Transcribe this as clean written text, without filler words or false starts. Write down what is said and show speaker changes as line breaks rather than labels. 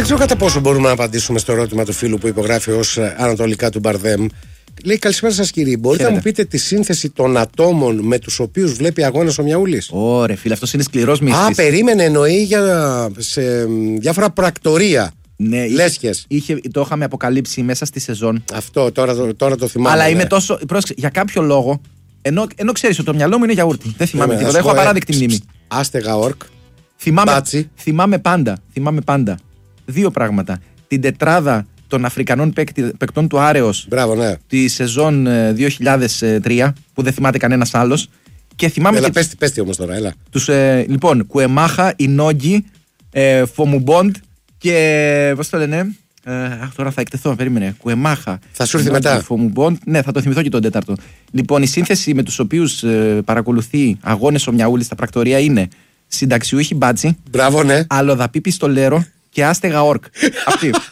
Δεν ξέρω κατά πόσο μπορούμε να απαντήσουμε στο ερώτημα του φίλου που υπογράφει ως ανατολικά του Μπαρδέμ. Λέει: καλησπέρα σας κύριοι. Μπορείτε να μου πείτε τη σύνθεση των ατόμων με τους οποίους βλέπει αγώνες ο Μιαούλης?
Ωραία, φίλε, αυτός είναι σκληρός μύστης.
Α, περίμενε, εννοεί σε διάφορα πρακτορία.
Ναι,
λέσχες.
Το είχαμε αποκαλύψει μέσα στη σεζόν.
Αυτό τώρα το θυμάμαι.
Αλλά
ναι.
είμαι τόσο. Πρόσεξε, για κάποιο λόγο. Ενώ ξέρεις ότι το μυαλό μου είναι γιαούρτι. Δεν θυμάμαι τίποτα. Έχω απαράδεκτη μνήμη.
Άστεγα ορκ.
Θυμάμαι πάντα δύο πράγματα. Την τετράδα των Αφρικανών παικτών του Άρεος.
Μπράβο, ναι.
Τη σεζόν 2003, που δεν θυμάται κανένας άλλος. Και θυμάμαι.
Έλα, πες τι όμως τώρα, έλα.
Λοιπόν, Κουεμάχα, Ινόγκη, Φομουμπόντ και. Πώς το λένε. Τώρα θα εκτεθώ, περίμενε. Κουεμάχα.
Θα σου έρθει μετά.
Φομουμπόντ. Ναι, θα το θυμηθώ και τον τέταρτο. Λοιπόν, η σύνθεση με τους οποίους παρακολουθεί αγώνες ο Μιαούλης στα πρακτορία είναι συνταξιούχοι μπάτσι.
Μπράβο, ναι.
Αλλοδαπή πιστολέρο και άστεγα όρκ. Αυτή.